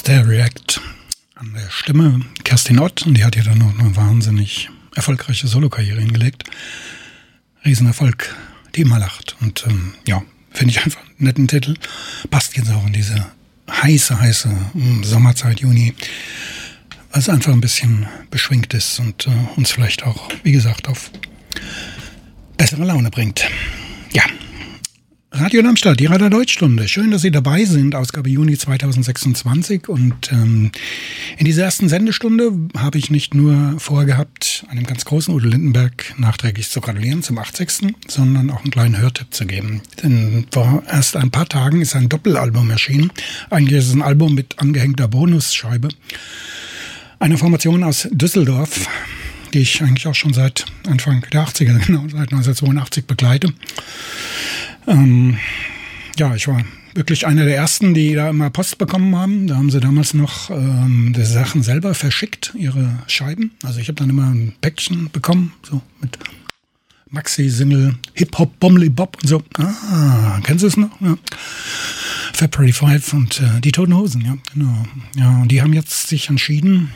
Hysteria-Act an der Stimme Kerstin Ott, und die hat ja dann noch eine wahnsinnig erfolgreiche Solokarriere hingelegt. Riesenerfolg, die immer lacht. Und ja, finde ich einfach einen netten Titel. Passt jetzt auch in diese heiße Sommerzeit, Juni, weil es einfach ein bisschen beschwingt ist und uns vielleicht auch, wie gesagt, auf bessere Laune bringt. Ja, Radio Darmstadt, die Radar Deutschstunde. Schön, dass Sie dabei sind. Ausgabe Juni 2026. Und in dieser ersten Sendestunde habe ich nicht nur vorgehabt, einem ganz großen Udo Lindenberg nachträglich zu gratulieren zum 80., sondern auch einen kleinen Hörtipp zu geben. Denn vor erst ein paar Tagen ist ein Doppelalbum erschienen. Eigentlich ist es ein Album mit angehängter Bonusscheibe. Eine Formation aus Düsseldorf, die ich eigentlich auch schon seit Anfang der 80er, genau, seit 1982 begleite. Ja, ich war wirklich einer der Ersten, die da immer Post bekommen haben. Da haben sie damals noch die Sachen selber verschickt, ihre Scheiben. Also ich habe dann immer ein Päckchen bekommen, so mit Maxi-Single, Hip-Hop, Bommeli Bob und so. Ah, kennst du es noch? Ja. February 5 und die Toten Hosen, ja, genau. Ja, und die haben jetzt sich entschieden,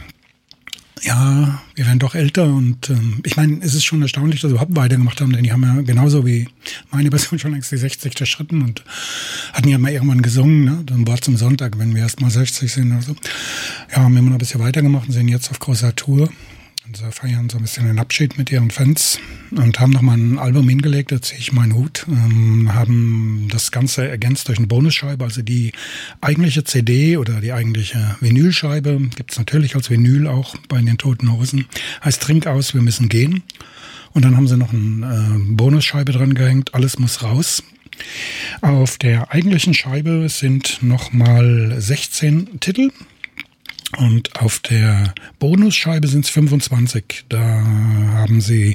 ja, wir werden doch älter, und ich meine, es ist schon erstaunlich, dass sie überhaupt weitergemacht haben, denn die haben ja genauso wie meine Person schon längst die 60 durchschritten und hatten ja mal irgendwann gesungen, ne? Dann war zum Sonntag, wenn wir erst mal 60 sind oder so. Ja, haben immer noch ein bisschen weitergemacht und sind jetzt auf großer Tour und feiern so ein bisschen den Abschied mit ihren Fans und haben nochmal ein Album hingelegt, da ziehe ich meinen Hut, haben das Ganze ergänzt durch eine Bonusscheibe, also die eigentliche CD oder die eigentliche Vinylscheibe gibt es natürlich als Vinyl auch bei den Toten Hosen, heißt Trink aus, wir müssen gehen, und dann haben sie noch eine Bonusscheibe dran gehängt, alles muss raus. Auf der eigentlichen Scheibe sind nochmal 16 Titel. Und auf der Bonusscheibe sind es 25. Da haben sie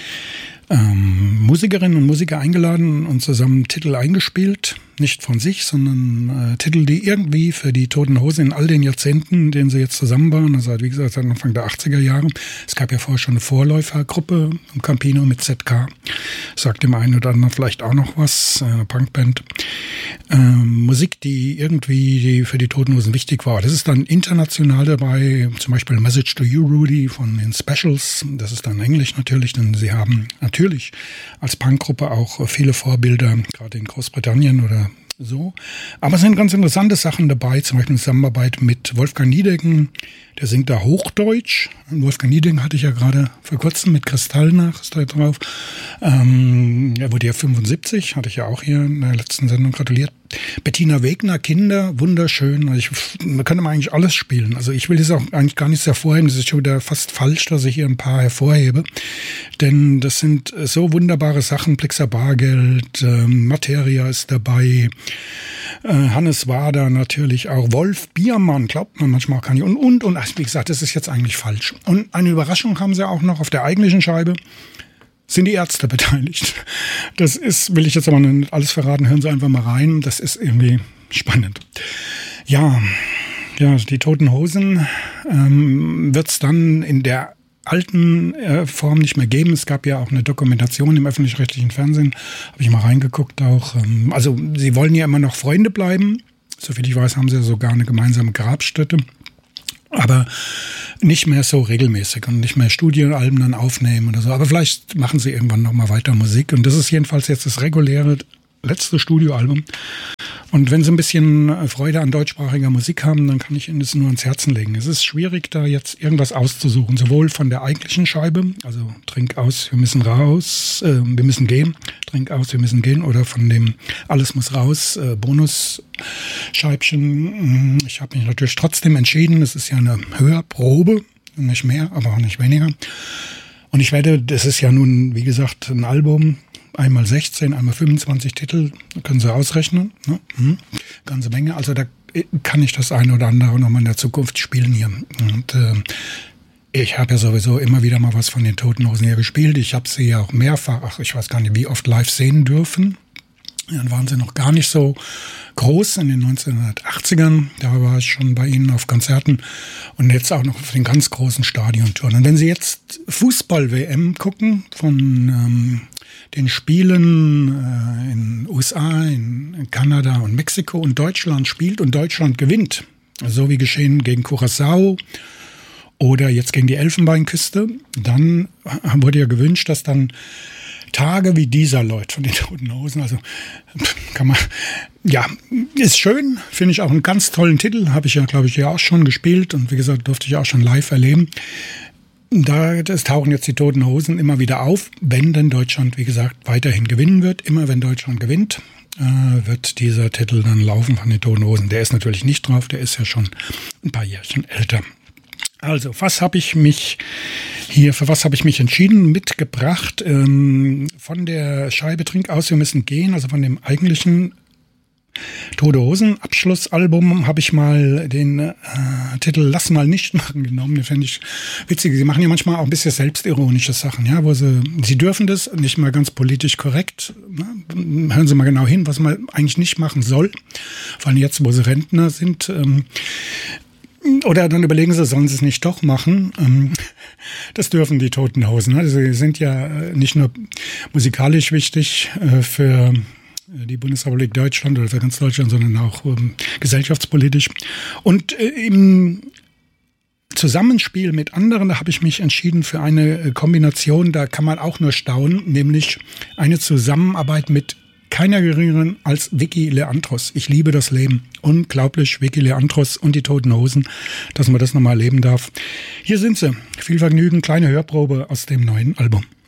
Musikerinnen und Musiker eingeladen und zusammen Titel eingespielt. Nicht von sich, sondern Titel, die irgendwie für die Toten Hosen in all den Jahrzehnten, in denen sie jetzt zusammen waren, also wie gesagt seit Anfang der 80er Jahre. Es gab ja vorher schon eine Vorläufergruppe im Campino mit ZK. Sagt dem einen oder anderen vielleicht auch noch was, eine Punkband. Musik, die irgendwie für die Toten Hosen wichtig war. Das ist dann international dabei, zum Beispiel Message to You, Rudy von den Specials. Das ist dann Englisch natürlich, denn sie haben natürlich als Punkgruppe auch viele Vorbilder, gerade in Großbritannien oder so. Aber es sind ganz interessante Sachen dabei, zum Beispiel eine Zusammenarbeit mit Wolfgang Niedecken, der singt da Hochdeutsch. Wolfgang Niedecken hatte ich ja gerade vor kurzem mit Kristallnach, ist da drauf. Er wurde ja 75, hatte ich ja auch hier in der letzten Sendung gratuliert. Bettina Wegner, Kinder, wunderschön. Also wir können eigentlich alles spielen. Also ich will das auch eigentlich gar nicht hervorheben. Das ist schon wieder fast falsch, dass ich hier ein paar hervorhebe. Denn das sind so wunderbare Sachen. Blixer Bargeld, Materia ist dabei, Hannes Wader natürlich auch, Wolf Biermann, glaubt man manchmal auch gar nicht. Und also wie gesagt, das ist jetzt eigentlich falsch. Und eine Überraschung haben sie auch noch auf der eigentlichen Scheibe. Sind die Ärzte beteiligt. Das ist, will ich jetzt aber nicht alles verraten, hören Sie einfach mal rein. Das ist irgendwie spannend. Ja, die Toten Hosen wird es dann in der alten Form nicht mehr geben. Es gab ja auch eine Dokumentation im öffentlich-rechtlichen Fernsehen, habe ich mal reingeguckt auch. Also sie wollen ja immer noch Freunde bleiben. Soviel ich weiß, haben sie ja sogar eine gemeinsame Grabstätte. Aber nicht mehr so regelmäßig und nicht mehr Studioalben dann aufnehmen oder so. Aber vielleicht machen sie irgendwann nochmal weiter Musik. Und das ist jedenfalls jetzt das reguläre letzte Studioalbum. Und wenn Sie ein bisschen Freude an deutschsprachiger Musik haben, dann kann ich Ihnen das nur ans Herzen legen. Es ist schwierig, da jetzt irgendwas auszusuchen. Sowohl von der eigentlichen Scheibe, also Trink aus, wir müssen raus, wir müssen gehen, Trink aus, wir müssen gehen, oder von dem Alles muss raus, Bonusscheibchen. Ich habe mich natürlich trotzdem entschieden, es ist ja eine Hörprobe, nicht mehr, aber auch nicht weniger. Und ich werde, das ist ja nun, wie gesagt, ein Album, einmal 16, einmal 25 Titel, können Sie ausrechnen, ne? Ganze Menge, also da kann ich das eine oder andere nochmal in der Zukunft spielen hier. Und ich habe ja sowieso immer wieder mal was von den Toten Hosen hier gespielt. Ich habe sie ja auch mehrfach, ich weiß gar nicht wie oft, live sehen dürfen. Dann waren sie noch gar nicht so groß in den 1980ern. Da war ich schon bei ihnen auf Konzerten und jetzt auch noch auf den ganz großen Stadiontouren. Und wenn Sie jetzt Fußball-WM gucken von den Spielen in USA, in Kanada und Mexiko und Deutschland spielt und Deutschland gewinnt, so wie geschehen gegen Curaçao oder jetzt gegen die Elfenbeinküste, dann wurde ja gewünscht, dass dann Tage wie dieser Leute von den Toten Hosen, also kann man, ja, ist schön, finde ich auch einen ganz tollen Titel, habe ich ja, glaube ich, ja auch schon gespielt und wie gesagt, durfte ich auch schon live erleben. Das tauchen jetzt die Toten Hosen immer wieder auf, wenn denn Deutschland, wie gesagt, weiterhin gewinnen wird. Immer wenn Deutschland gewinnt, wird dieser Titel dann laufen von den Toten Hosen. Der ist natürlich nicht drauf, der ist ja schon ein paar Jährchen älter. Also, für was habe ich mich entschieden? Mitgebracht von der Scheibe Trink aus, wir müssen gehen, also von dem eigentlichen Tote Hosen Abschlussalbum habe ich mal den Titel Lass mal nicht machen genommen. Den fände ich witzig. Sie machen ja manchmal auch ein bisschen selbstironische Sachen, ja, wo sie dürfen das, nicht mal ganz politisch korrekt. Ne? Hören Sie mal genau hin, was man eigentlich nicht machen soll. Vor allem jetzt, wo sie Rentner sind. Oder dann überlegen sie, sollen sie es nicht doch machen? Das dürfen die Toten Hosen. Also sie sind ja nicht nur musikalisch wichtig für die Bundesrepublik Deutschland oder für ganz Deutschland, sondern auch gesellschaftspolitisch. Und im Zusammenspiel mit anderen, da habe ich mich entschieden für eine Kombination, da kann man auch nur staunen, nämlich eine Zusammenarbeit mit keiner geringeren als Vicky Leandros. Ich liebe das Leben. Unglaublich, Vicky Leandros und die Toten Hosen, dass man das nochmal erleben darf. Hier sind sie. Viel Vergnügen, kleine Hörprobe aus dem neuen Album.